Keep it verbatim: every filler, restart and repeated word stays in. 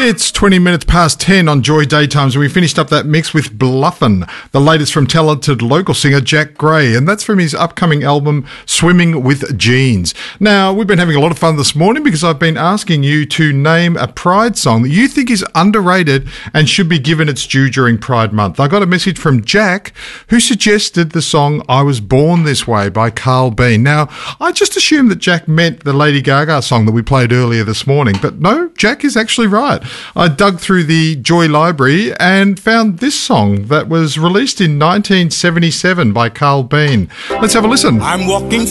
It's twenty minutes past ten on Joy Daytimes, and we finished up that mix with Bluffin', the latest from talented local singer Jack Gray, and that's from his upcoming album Swimming with Jeans. Now, we've been having a lot of fun this morning because I've been asking you to name a Pride song that you think is underrated and should be given its due during Pride Month. I got a message from Jack who suggested the song I Was Born This Way by Carl Bean. Now, I just assumed that Jack meant the Lady Gaga song that we played earlier this morning, but no, Jack is actually right. I dug through the Joy Library and found this song that was released in nineteen seventy-seven by Carl Bean. Let's have a listen. I'm walking